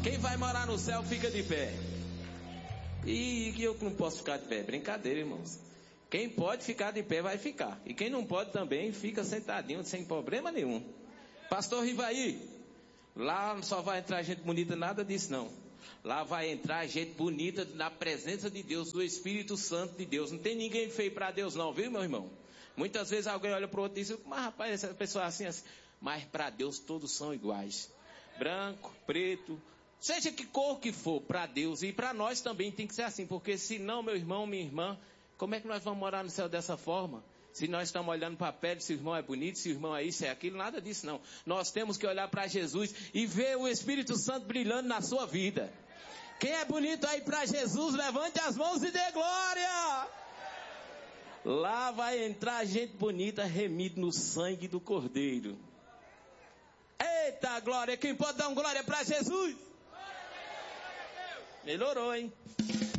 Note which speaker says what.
Speaker 1: Quem vai morar no céu fica de pé. E eu não posso ficar de pé. Brincadeira, irmãos. Quem pode ficar de pé vai ficar. E quem não pode também fica sentadinho, sem problema nenhum. Pastor Rivaí, lá só vai entrar gente bonita, nada disso não. Lá vai entrar gente bonita na presença de Deus, do Espírito Santo de Deus. Não tem ninguém feio para Deus não, viu, meu irmão? Muitas vezes alguém olha para o outro e diz, mas rapaz, essa pessoa é assim. Mas para Deus todos são iguais. Branco, preto, seja que cor que for, para Deus e para nós também tem que ser assim. Porque senão, meu irmão, minha irmã, como é que nós vamos morar no céu dessa forma? Se nós estamos olhando para a pele, se o irmão é bonito, se o irmão é isso, é aquilo, nada disso não. Nós temos que olhar para Jesus e ver o Espírito Santo brilhando na sua vida. Quem é bonito aí para Jesus, levante as mãos e dê glória. Lá vai entrar gente bonita, remida no sangue do Cordeiro. Eita glória, quem pode dar uma glória para Jesus? Melhorou, hein?